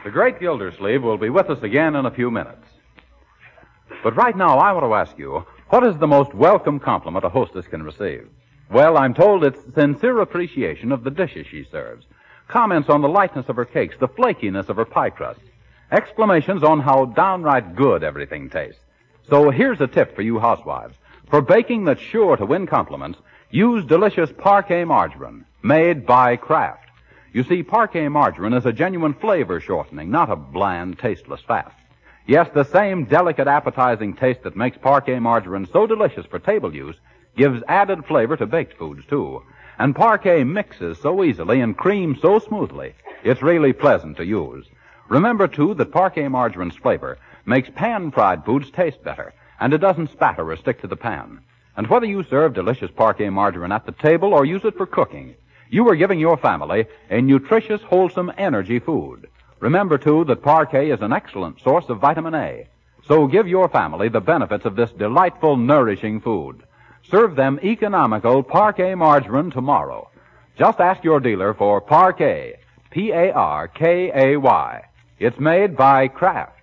The great Gildersleeve will be with us again in a few minutes. But right now, I want to ask you, what is the most welcome compliment a hostess can receive? Well, I'm told it's sincere appreciation of the dishes she serves. Comments on the lightness of her cakes, the flakiness of her pie crust. Exclamations on how downright good everything tastes. So here's a tip for you housewives. For baking that's sure to win compliments, use delicious Parquet margarine, made by Kraft. You see, Parquet margarine is a genuine flavor shortening, not a bland, tasteless fat. Yes, the same delicate, appetizing taste that makes Parquet margarine so delicious for table use gives added flavor to baked foods, too. And Parquet mixes so easily and creams so smoothly, it's really pleasant to use. Remember, too, that Parquet margarine's flavor makes pan-fried foods taste better, and it doesn't spatter or stick to the pan. And whether you serve delicious Parquet margarine at the table or use it for cooking, you are giving your family a nutritious, wholesome energy food. Remember, too, that Parquet is an excellent source of vitamin A. So give your family the benefits of this delightful, nourishing food. Serve them economical Parquet margarine tomorrow. Just ask your dealer for Parquet, P-A-R-K-A-Y. It's made by Kraft.